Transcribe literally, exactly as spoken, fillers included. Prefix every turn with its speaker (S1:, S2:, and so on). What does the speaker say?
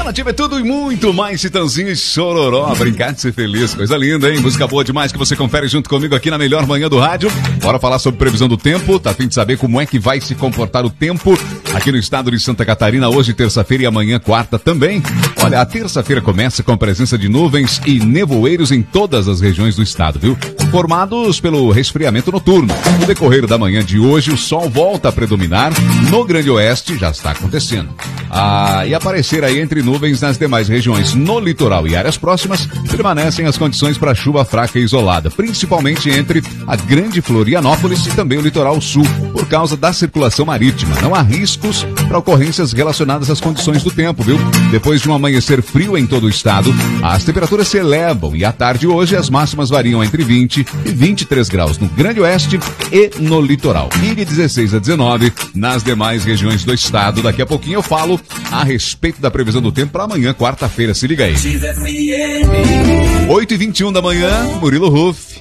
S1: Nativa é tudo e muito mais, Chitãozinho e Chororó. Brincar de ser feliz, coisa linda, hein? Música boa demais que você confere junto comigo aqui na melhor manhã do rádio. Bora falar sobre previsão do tempo. Tá a fim de saber como é que vai se comportar o tempo aqui no estado de Santa Catarina, hoje terça-feira e amanhã quarta também. Olha, a terça-feira começa com a presença de nuvens e nevoeiros em todas as regiões do estado, viu? Formados pelo resfriamento noturno. No decorrer da manhã de hoje, o sol volta a predominar. No Grande Oeste já está acontecendo. Ah, e aparecer aí entre nuvens nas demais regiões. No litoral e áreas próximas, permanecem as condições para chuva fraca e isolada, principalmente entre a Grande Florianópolis e também o litoral sul, por causa da circulação marítima. Não há riscos para ocorrências relacionadas às condições do tempo, viu? Depois de um amanhecer frio em todo o estado, as temperaturas se elevam e à tarde hoje as máximas variam entre vinte e vinte e três graus no Grande Oeste e no litoral. E de dezesseis a dezenove nas demais regiões do estado. Daqui a pouquinho eu falo a respeito da previsão do tempo para amanhã, quarta-feira. Se liga aí. oito e vinte e um da manhã, Murilo Ruff.